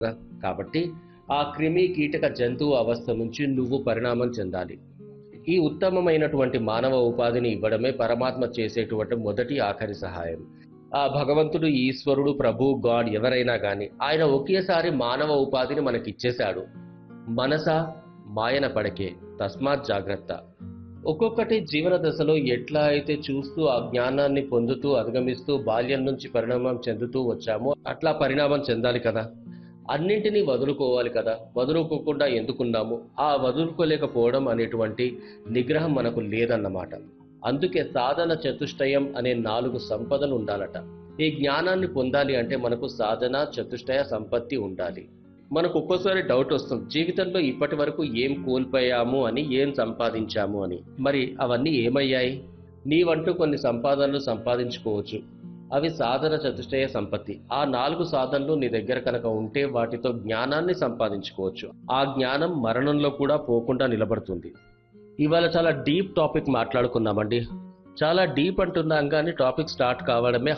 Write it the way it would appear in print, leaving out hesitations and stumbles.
కాబట్టి ఆ క్రిమి కీటక జంతువు అవస్థ నుంచి నువ్వు పరిణామం చెందాలి. ఈ ఉత్తమమైనటువంటి మానవ ఉపాధిని ఇవ్వడమే పరమాత్మ చేసేటువంటి మొదటి ఆఖరి సహాయం. ఆ భగవంతుడు, ఈశ్వరుడు, ప్రభు, గాడ్ ఎవరైనా కానీ ఆయన ఒకేసారి మానవ ఉపాధిని మనకిచ్చేశాడు. మనస మాయన పడకే, తస్మాత్ జాగ్రత్త. ఒక్కొక్కటి జీవన దశలో ఎట్లా అయితే చూస్తూ ఆ జ్ఞానాన్ని పొందుతూ అధిగమిస్తూ బాల్యం నుంచి పరిణామం చెందుతూ వచ్చామో అట్లా పరిణామం చెందాలి కదా. అన్నింటినీ వదులుకోవాలి కదా. వదులుకోకుండా ఎందుకున్నాము? ఆ వదులుకోలేకపోవడం అనేటువంటి నిగ్రహం మనకు లేదన్నమాట. అందుకే సాధన చతుష్టయం అనే 4 సంపదలు ఉండాలట. ఈ జ్ఞానాన్ని పొందాలి అంటే మనకు సాధన చతుష్టయ సంపత్తి ఉండాలి. మనకు ఒక్కోసారి డౌట్ వస్తుంది, జీవితంలో ఇప్పటి వరకు ఏం కోల్పోయాము అని, ఏం సంపాదించాము అని. మరి అవన్నీ ఏమయ్యాయి? నీవంటూ కొన్ని సంపాదనలు సంపాదించుకోవచ్చు. అవి సాధన చతుష్టయ సంపత్తి. ఆ 4 సాధనలు నీ దగ్గర కనుక ఉంటే వాటితో జ్ఞానాన్ని సంపాదించుకోవచ్చు. ఆ జ్ఞానం మరణంలో కూడా పోకుండా నిలబడుతుంది. ఇవాళ చాలా డీప్ టాపిక్ మాట్లాడుకున్నామండి. చాలా డీప్ అంటున్నాం కానీ టాపిక్ స్టార్ట్ కావడమే